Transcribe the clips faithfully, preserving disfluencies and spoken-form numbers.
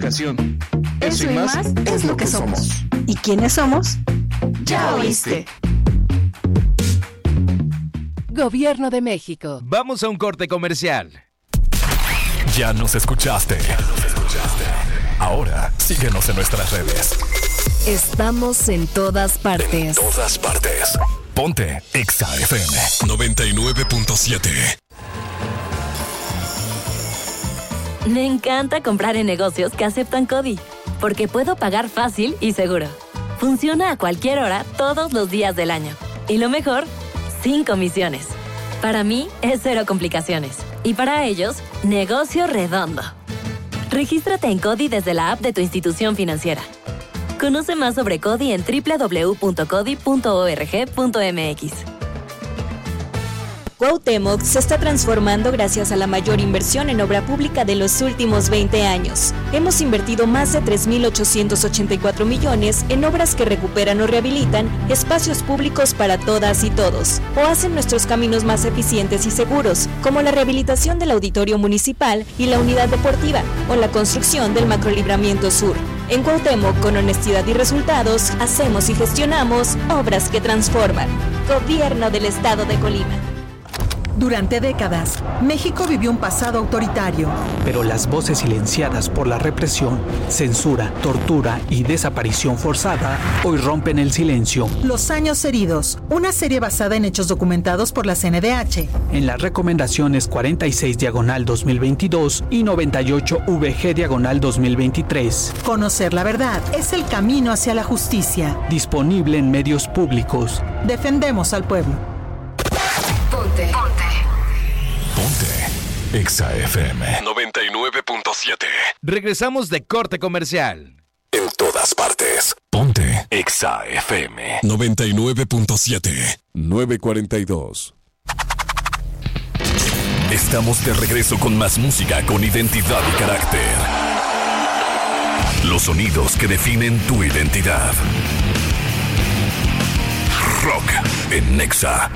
educación. Eso, Eso y más, más es lo que somos. somos. ¿Y quiénes somos? Ya oíste. Gobierno de México. Vamos a un corte comercial. Ya nos escuchaste. Ya nos escuchaste. Ahora síguenos en nuestras redes. Estamos en todas partes. En todas partes. Ponte Exa F M noventa y nueve punto siete. Me encanta comprar en negocios que aceptan CODI, porque puedo pagar fácil y seguro. Funciona a cualquier hora, todos los días del año. Y lo mejor, sin comisiones. Para mí es cero complicaciones. Y para ellos, negocio redondo. Regístrate en CODI desde la app de tu institución financiera. Conoce más sobre CODI en doble u doble u doble u punto codi punto org punto m x. Cuauhtémoc se está transformando gracias a la mayor inversión en obra pública de los últimos veinte años. Hemos invertido más de tres mil ochocientos ochenta y cuatro millones en obras que recuperan o rehabilitan espacios públicos para todas y todos, o hacen nuestros caminos más eficientes y seguros, como la rehabilitación del auditorio municipal y la unidad deportiva, o la construcción del macrolibramiento sur. En Cuauhtémoc, con honestidad y resultados, hacemos y gestionamos obras que transforman. Gobierno del Estado de Colima. Durante décadas, México vivió un pasado autoritario. Pero las voces silenciadas por la represión, censura, tortura y desaparición forzada hoy rompen el silencio. Los años heridos, una serie basada en hechos documentados por la C N D H. En las recomendaciones cuarenta y seis diagonal dos mil veintidós y noventa y ocho V G diagonal dos mil veintitrés. Conocer la verdad es el camino hacia la justicia. Disponible en medios públicos. Defendemos al pueblo. Ponte. Ponte. Ponte Exa F M noventa y nueve punto siete. Regresamos de corte comercial. En todas partes. Ponte Exa F M noventa y nueve punto siete. nueve cuarenta y dos. Estamos de regreso con más música con identidad y carácter. Los sonidos que definen tu identidad. Rock en Exa.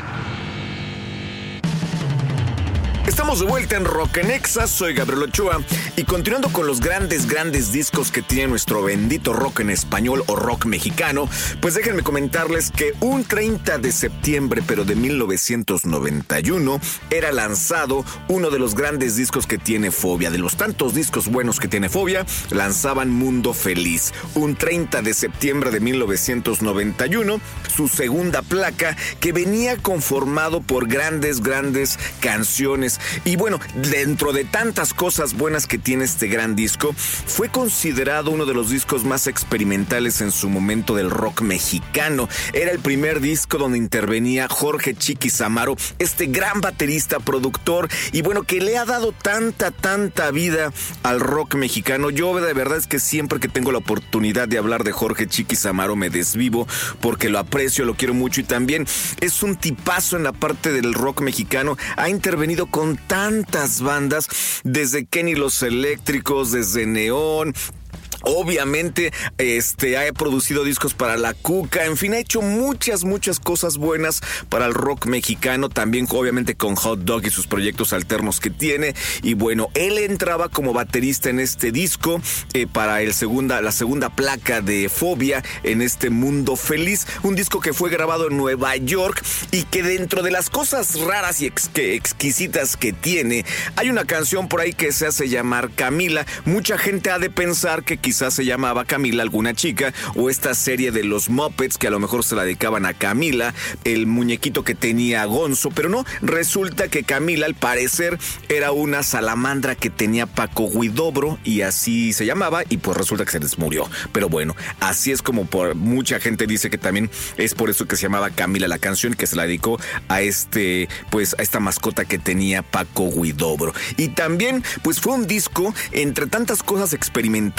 Estamos de vuelta en Rock en Exa, soy Gabriel Ochoa y continuando con los grandes, grandes discos que tiene nuestro bendito rock en español o rock mexicano, pues déjenme comentarles que un treinta de septiembre, pero de mil novecientos noventa y uno, era lanzado uno de los grandes discos que tiene Fobia. De los tantos discos buenos que tiene Fobia, lanzaban Mundo Feliz. Un treinta de septiembre de mil novecientos noventa y uno, su segunda placa, que venía conformado por grandes, grandes canciones. Y bueno, dentro de tantas cosas buenas que tiene este gran disco, fue considerado uno de los discos más experimentales en su momento del rock mexicano. Era el primer disco donde intervenía Jorge Chiquis Amaro, este gran baterista, productor, y bueno, que le ha dado tanta, tanta vida al rock mexicano. Yo de verdad es que siempre que tengo la oportunidad de hablar de Jorge Chiquis Amaro me desvivo porque lo aprecio, lo quiero mucho y también es un tipazo en la parte del rock mexicano. Ha intervenido con Con tantas bandas, desde Kenny Los Eléctricos, desde Neón. Obviamente, este, ha producido discos para La Cuca, en fin, ha hecho muchas, muchas cosas buenas para el rock mexicano, también obviamente con Hot Dog y sus proyectos alternos que tiene, y bueno, él entraba como baterista en este disco, eh, para el segunda, la segunda placa de Fobia, en este Mundo Feliz, un disco que fue grabado en Nueva York, y que dentro de las cosas raras y ex, que, exquisitas que tiene, hay una canción por ahí que se hace llamar Camila. Mucha gente ha de pensar que quizás Quizás se llamaba Camila alguna chica, o esta serie de los Muppets que a lo mejor se la dedicaban a Camila, el muñequito que tenía Gonzo, pero no, resulta que Camila al parecer era una salamandra que tenía Paco Huidobro y así se llamaba, y pues resulta que se les murió. Pero bueno, así es como por mucha gente dice que también es por eso que se llamaba Camila la canción, que se la dedicó a este, pues a esta mascota que tenía Paco Huidobro. Y también pues fue un disco entre tantas cosas experimentales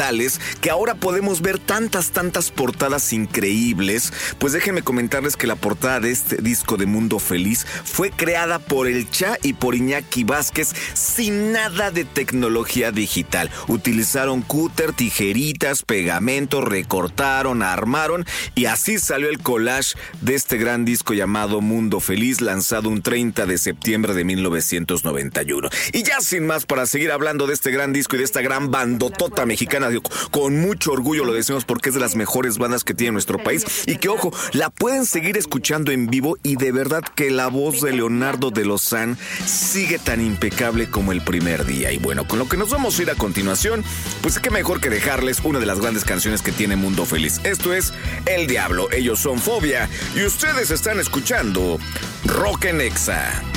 que ahora podemos ver tantas, tantas portadas increíbles. Pues déjenme comentarles que la portada de este disco de Mundo Feliz fue creada por el Cha y por Iñaki Vázquez sin nada de tecnología digital. Utilizaron cúter, tijeritas, pegamento, recortaron, armaron y así salió el collage de este gran disco llamado Mundo Feliz, lanzado un treinta de septiembre de mil novecientos noventa y uno. Y ya sin más, para seguir hablando de este gran disco y de esta gran bandotota mexicana, digo, con mucho orgullo lo decimos porque es de las mejores bandas que tiene nuestro país y que, ojo, la pueden seguir escuchando en vivo y de verdad que la voz de Leonardo de Lozán sigue tan impecable como el primer día. Y bueno, con lo que nos vamos a ir a continuación, pues qué mejor que dejarles una de las grandes canciones que tiene Mundo Feliz. Esto es El Diablo, ellos son Fobia y ustedes están escuchando Rock en Exa.